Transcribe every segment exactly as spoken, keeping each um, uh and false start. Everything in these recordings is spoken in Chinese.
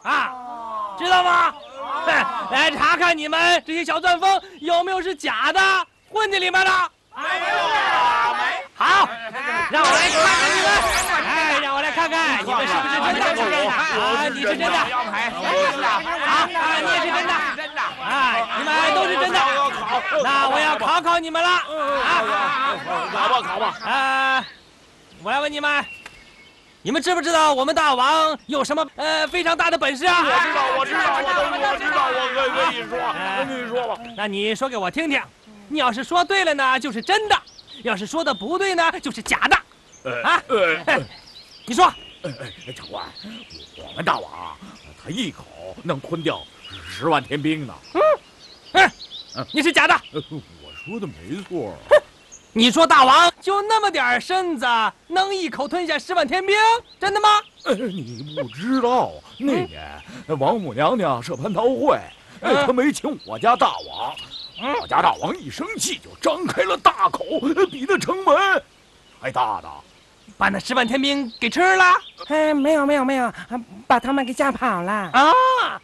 啊，知道吗？来查看你们这些小钻风有没有是假的，混进里面的。没有啊，没。好，让我来看看你们。哎，让我来看看你们是不是真的？啊，你是真的。好，啊，你也是真的。真的。哎，你们都是真的。那我要考考你们了。啊， 考吧，考吧。 啊，我来问你们。你们知不知道我们大王有什么呃非常大的本事啊？ 我知道，我知道，我都我知道，我可以可以说，我跟你说吧。 那你说给我听听，你要是说对了呢，就是真的；要是说的不对呢，就是假的。啊，你说。 长官，我们大王他一口能吞掉十万天兵呢。 嗯，嗯，你是假的。 我说的没错。 你说大王就那么点身子，能一口吞下十万天兵？真的吗？ 呃，你不知道，那年王母娘娘设蟠桃会，嗯、她没请我家大王，嗯、我家大王一生气就张开了大口，比那城门还大的， 把那十万天兵给吃了？ 哎，没有没有没有，把他们给吓跑了啊！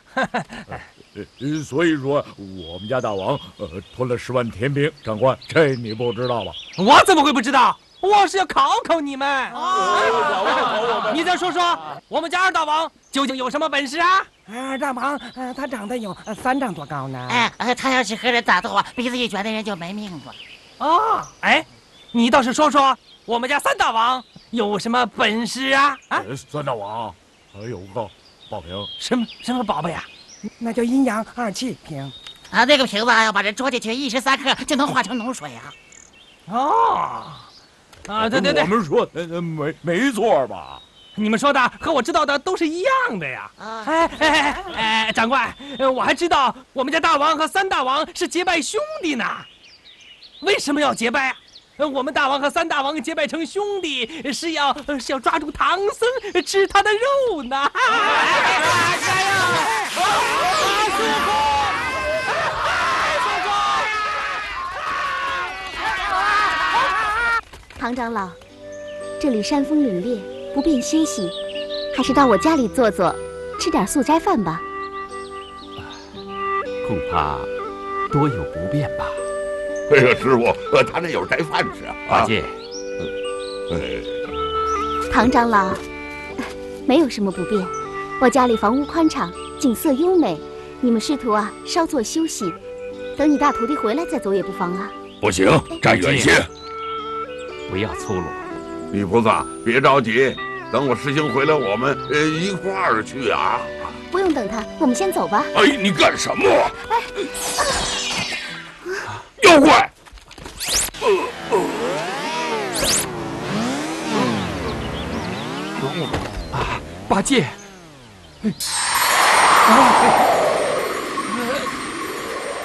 呃，所以说我们家大王呃吞了十万天兵，长官，这你不知道吧？ 我怎么会不知道？我是要考考你们。 哦， 你再说说，我们家二大王究竟有什么本事啊？ 二大王，呃，他长得有三丈多高呢。 哎，他要是和人打的话，鼻子一卷的人就没命了。 哦，哎，你倒是说说，我们家三大王有什么本事啊？啊， 三大王还有个宝瓶， 什么什么宝贝呀？ 那叫阴阳二气瓶啊，那个瓶子要把人捉进去，一时三刻就能化成脓水啊！ 哦，啊，对对对， 我们说的没没错吧？ 你们说的和我知道的都是一样的呀！啊，哎哎哎哎，长官，我还知道我们家大王和三大王是结拜兄弟呢。为什么要结拜啊？我们大王和三大王结拜成兄弟，是要是要抓住唐僧吃他的肉呢。加油！师傅！ 唐长老，这里山风凛冽，不便歇息，还是到我家里坐坐，吃点素斋饭吧。 恐怕多有不便吧。 哎呀，师傅，呃，他这有斋饭吃啊！ 八戒， 呃， 唐长老，没有什么不便，我家里房屋宽敞，景色优美，你们师徒啊，稍作休息，等你大徒弟回来再走也不妨啊。 不行，站远些， 不要粗鲁。 李菩萨，别着急，等我师兄回来，我们呃一块儿去啊。 不用等他，我们先走吧。 哎，你干什么？ 哎。 妖怪！呃呃、 啊，八戒！啊